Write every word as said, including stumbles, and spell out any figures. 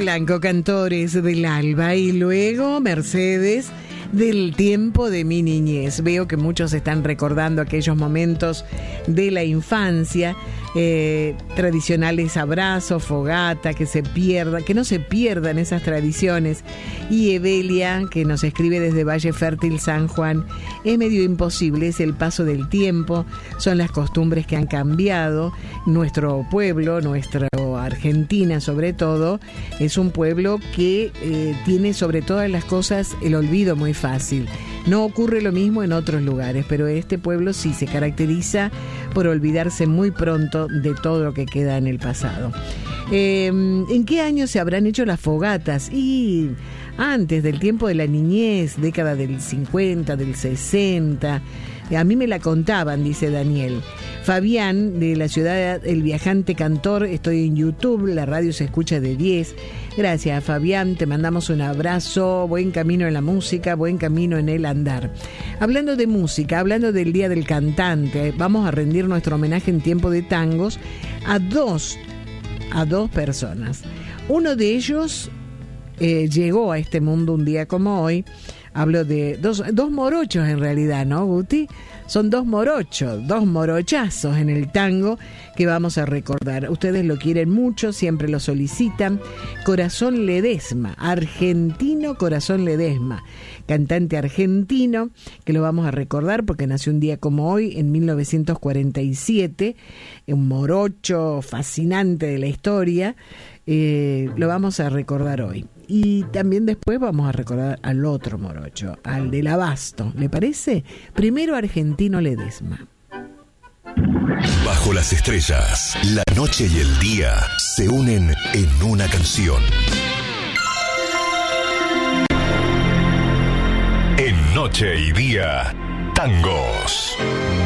Blanco, Cantores del Alba, y luego Mercedes, Del tiempo de mi niñez. Veo que muchos están recordando aquellos momentos de la infancia, eh, tradicionales abrazos, fogata, que se pierda, que no se pierdan esas tradiciones. Y Evelia, que nos escribe desde Valle Fértil, San Juan: es medio imposible, es el paso del tiempo, son las costumbres que han cambiado. Nuestro pueblo, nuestra Argentina sobre todo, es un pueblo que eh, tiene sobre todas las cosas el olvido muy fácil. No ocurre lo mismo en otros lugares, pero este pueblo sí se caracteriza por olvidarse muy pronto de todo lo que queda en el pasado. Eh, ¿En qué año se habrán hecho las fogatas? Y antes del tiempo de la niñez, década del cincuenta, del sesenta. A mí me la contaban, dice Daniel. Fabián, de la ciudad El Viajante Cantor: estoy en YouTube, la radio se escucha de diez. Gracias, Fabián, te mandamos un abrazo, buen camino en la música, buen camino en el andar. Hablando de música, hablando del Día del Cantante, vamos a rendir nuestro homenaje en tiempo de tangos a dos, a dos personas. Uno de ellos eh, llegó a este mundo un día como hoy. Hablo de dos, dos morochos en realidad, ¿no, Guti? Son dos morochos, dos morochazos en el tango que vamos a recordar. Ustedes lo quieren mucho, siempre lo solicitan. Corazón Ledesma, argentino Corazón Ledesma, cantante argentino, que lo vamos a recordar porque nació un día como hoy, en mil novecientos cuarenta y siete, un morocho fascinante de la historia. Eh, lo vamos a recordar hoy. Y también después vamos a recordar al otro morocho, al del Abasto. ¿Le parece? Primero Argentino Ledesma. Bajo las estrellas, la noche y el día se unen en una canción. En Noche y Día, tangos.